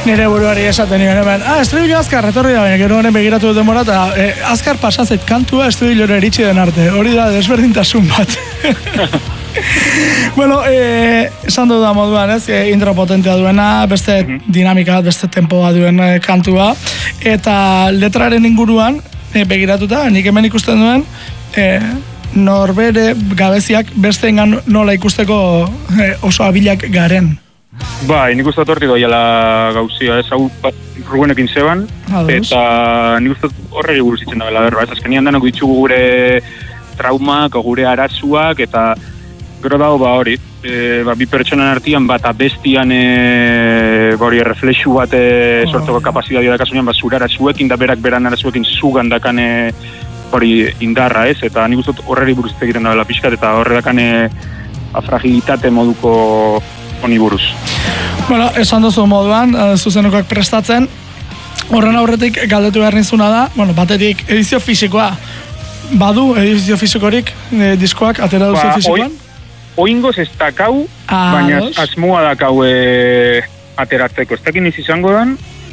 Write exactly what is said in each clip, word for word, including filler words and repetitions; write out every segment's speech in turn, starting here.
nire buruari esaten nire hemen, ah, estribillo azkar, etorri da, baina gero honen begiratu dut demora, eta eh, azkar pasazet kantua estribillora eritsi den arte, hori da desberdintasun bat. Bueno, eh, esan dut da moduan, ez, eh, intro potentea duena, beste dinamika, beste tempoa duen eh, kantua, eta letraren inguruan, eh, begiratuta, nik hemen ikusten duen, eh, norbere gabeziak besteengan nola ikusteko eh, oso abilak garen. Bai, nik uste hortik doiala gauzia, ez hau Rubenekin zeban, eta nik uste horregi buruz itzen da bela berba, ez azkenian denok ditugu gure traumak, gure arazuak, eta gero dago ba hori, e, ba, bi pertsonan artian bat abestian e, hori reflexu bat e, sortzeko kapazitatea dakasunean, ba, zure arazuekin da berak beran arazuekin zugan dakane hori indarra, ez? Eta nik uste horreri buruz egiten da bela pixkat, eta horre dakane a, fragilitate moduko honi buruz. Bueno, esan duzu moduan, zuzenokak prestatzen, horren aurretik galdetu behar nizuna da, bueno, batetik edizio fisikoa, badu edizio fisikorik e, diskoak atera duzu ba, fisikoan? Oingoz ez dakau, ah, baina dos? Asmoa dakau e, ateratzeko. Ez dakin iz izango dan,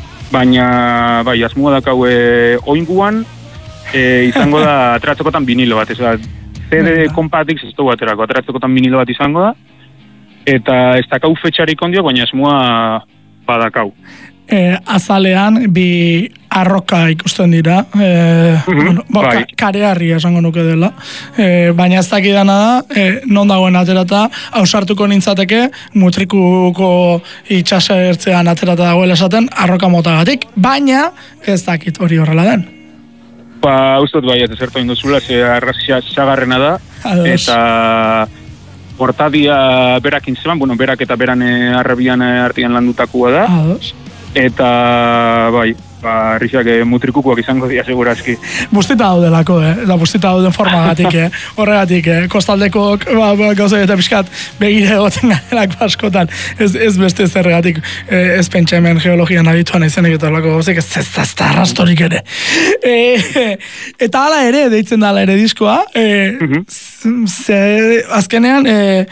baina bai, asmoa dakau e, oinguan, e, izango da ateratzekotan vinilo bat. Ez da, C D kompatik ez dugu aterako, ateratzekotan vinilo bat izango da, eta ez dakau fetxarik ondio, baina asmoa badakau. E, azalean bi arroka ikusten dira, e, mm-hmm, bueno, bo, bai. ka, karearria esango nuke dela, e, baina ez dakidana da, e, non dagoen aterata, ausartuko nintzateke, mutrikuko itxasertzean aterata dagoela esaten, arroka motagatik, baina ez dakit hori horrela den. Ba, ustot bai, ez zertu induzula, ze arrazia zagarrena da, Ados. Eta portadia berakin zeban, bueno, berak eta beran arrebian artian landutakoa da, Ados. Eta, bai, ba, rixak mutrikukoak izango dira segurazki. Bustita daudelako, eh? Da bustita dauden formagatik, eh? Horregatik, eh? Kostaldekok, ba, ba, gauza eta pixkat begire egoten garenak baskotan. Ez, ez beste zerregatik, eh, ez pentsa hemen geologian adituan izenek eta lako gauzik, ez ez ez da arrastorik ere. Eh, eta hala ere, deitzen da hala ere diskoa, eh, mm-hmm. ze, azkenean, eh,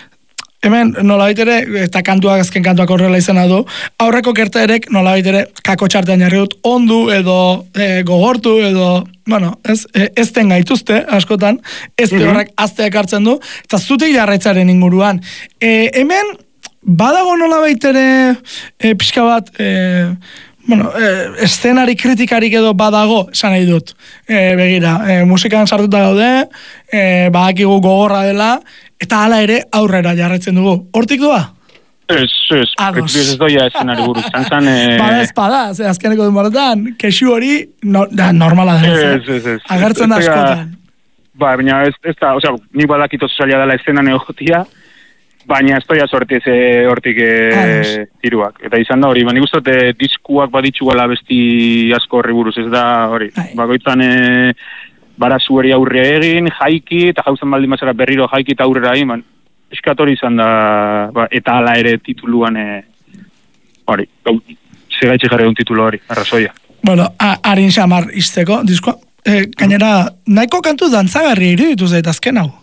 hemen nolabait ere, eta kantuak azken kantuak horrela izena du, aurreko gertaerek nolabait ere kako txartean jarri dut, ondu edo e, gogortu edo, bueno, ez, e, ez den gaituzte askotan, ez mm-hmm. horrek azteak hartzen du, eta zutik jarraitzaren inguruan. E, hemen, badago nolabait ere e, pixka bat, e, bueno, eh, eszenari kritikarik edo badago, esan nahi dut, e, begira, e, musikan sartuta gaude, e, badakigu gogorra dela, eta hala ere aurrera jarretzen dugu. Hortik doa? Ez, ez, ez doia eszenari buruz. Zantzan... E... Bada ez bada, ze azkeneko denboretan, kexu hori no, da, normala da. Ez, ez, ez. Agertzen da askotan. Ba, baina ez, ez da, osea, nik badakito zaila dela eszenan egotia, baina ez doia sorti ez hortik e, tiruak. Eta izan da hori, baina nik uste diskuak baditxugala besti asko horri buruz, ez da hori. Bagoitzan... E, bara zueri aurre egin, jaiki, eta jauzen baldin bazara berriro jaiki eta aurrera egin, ban, eskatori izan da, ba, eta hala ere tituluan, e, hori, segaitxe jarri un titulu hori, arrazoia. Bueno, harin xamar izteko, diskoa, e, gainera, nahiko kantu dantzagarri iruditu zait azken hau?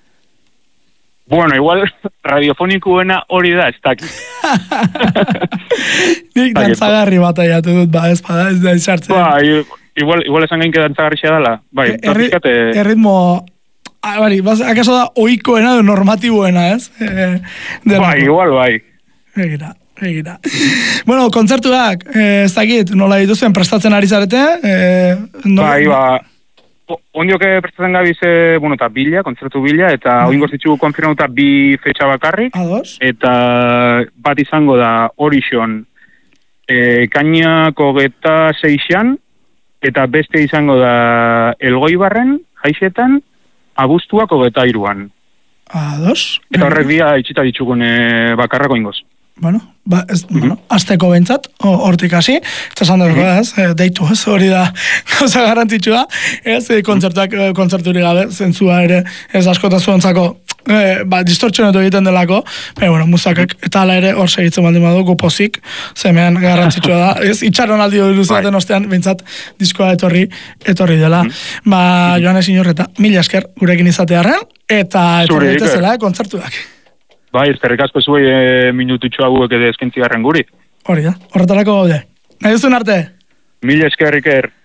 Bueno, igual radiofonikuena hori da, ez dakit. Nik dantzagarri bat aiatu dut, ba, ez bada, ez da izartzen. Ba, Igual, igual esan gain que dantzagarria dela. Bai, Erri, erritmo... Ah, bari, akaso da oikoena edo normatiboena, ez? Eh, bai, igual, bai. Egira, egira. Bueno, kontzertuak, eh, ez dakit, nola dituzuen prestatzen ari zarete? Eh, no, bai, ba... Ondioke prestatzen gabiz, bueno, eta bila, kontzertu bila, eta bai. Oingoz ditugu konfirmatuta bi fetxa bakarrik. Ados. Eta bat izango da Orixon, eh, kainako geta seixan, eta beste izango da Elgoibarren, Jaixetan, abuztuak hogeta iruan. Ados. Eta horrek dia itxita ditzugun bakarrako ingoz. Bueno, ba, ez, mm-hmm. bueno, azteko bentsat, hortik hasi, eta esan dut, mm-hmm. ez, deitu ez, hori da gauza garrantzitsua, ez, kontzertuak, kontzerturi gabe, zentzua ere, ez askota zuentzako, eh, ba, distortxonetu egiten delako, baina, bueno, musakak, eta ala ere, hor segitzen baldin badu, gupozik, zemean garrantzitsua da, ez, itxaron aldi hori luzaten ostean, bentsat, diskoa etorri, etorri dela. Mm-hmm. Ba, Joanes Inorreta, mila esker, gurekin izatearen, eta etorri daitezela, kontzertuak. Bai, eskerrik asko zuei e, minututxo hauek edo eskentzigarren guri. Hori da, horretarako gaude. Nahi duzun arte? Mil esker, Iker.